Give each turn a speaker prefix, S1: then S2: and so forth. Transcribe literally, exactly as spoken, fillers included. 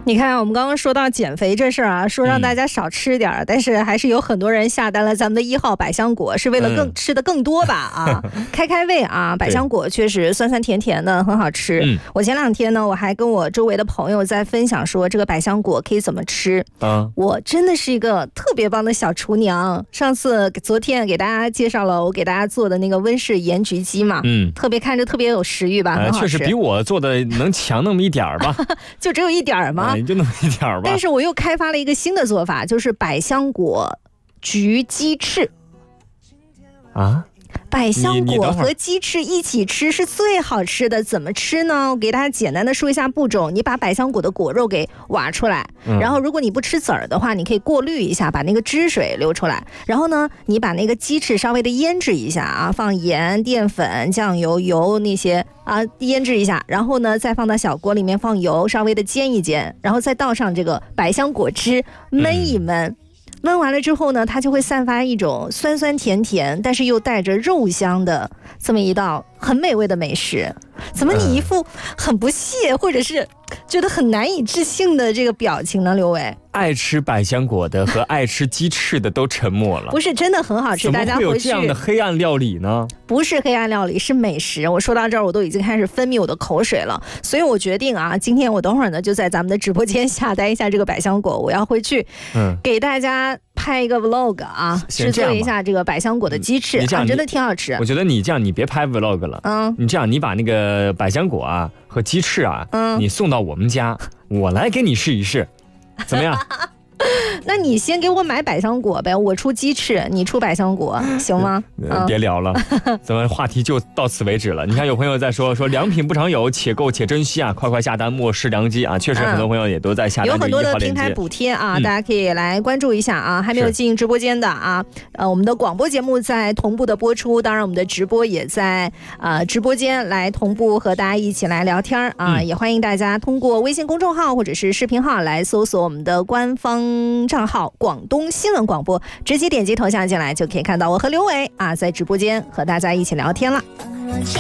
S1: 你看我们刚刚说到减肥这事儿啊，说让大家少吃点、嗯、但是还是有很多人下单了咱们的一号百香果，是为了更、嗯、吃的更多吧啊开开胃啊。百香果确实酸酸甜甜的很好吃、嗯、我前两天呢我还跟我周围的朋友在分享说这个百香果可以怎么吃、嗯、我真的是一个特别棒的小厨娘。上次昨天给大家介绍了我给大家做的那个温室盐焗鸡嘛，嗯，特别看着特别有食欲吧，很好吃、呃、确
S2: 实比我做的能强那么一点儿吧
S1: 就只有一点吗、
S2: 呃、就那么一点吧。
S1: 但是我又开发了一个新的做法，就是百香果焗鸡翅
S2: 啊。
S1: 百香果和鸡翅一起吃是最好吃的，怎么吃呢？我给大家简单的说一下步骤。你把百香果的果肉给挖出来、嗯、然后如果你不吃籽儿的话，你可以过滤一下，把那个汁水流出来。然后呢，你把那个鸡翅稍微的腌制一下啊，放盐、淀粉、酱油、油那些啊腌制一下，然后呢再放到小锅里面放油，稍微的煎一煎，然后再倒上这个百香果汁焖一焖、嗯焖完了之后呢，它就会散发一种酸酸甜甜但是又带着肉香的这么一道很美味的美食。怎么你一副很不屑或者是觉得很难以置信的这个表情呢，刘伟？
S2: 爱吃百香果的和爱吃鸡翅的都沉默了。
S1: 不是，真的很好吃，大家回去。
S2: 怎么会有这样的黑暗料理呢？
S1: 不是黑暗料理，是美食。我说到这儿我都已经开始分泌我的口水了，所以我决定啊，今天我等会儿呢就在咱们的直播间下单一下这个百香果，我要回去嗯给大家拍一个 vlog 啊，制作一下这个百香果的鸡翅啊，真的挺好吃。
S2: 我觉得你这样你别拍 vlog 了，嗯，你这样你把那个百香果啊和鸡翅啊，嗯，你送到我们家，我来给你试一试，怎么样？
S1: 那你先给我买百香果呗，我出鸡翅，你出百香果，行吗？
S2: 呃、别聊了，咱们话题就到此为止了。你看有朋友在说说良品不常有，且购且珍惜啊，快快下单，莫失良机啊！确实很多朋友也都在下单、嗯，
S1: 有很多的平台补贴啊、嗯，大家可以来关注一下啊。还没有进直播间的啊，呃，我们的广播节目在同步的播出，当然我们的直播也在呃直播间来同步和大家一起来聊天啊、嗯，也欢迎大家通过微信公众号或者是视频号来搜索我们的官方账号广东新闻广播，直接点击头像进来就可以看到我和刘伟啊在直播间和大家一起聊天了。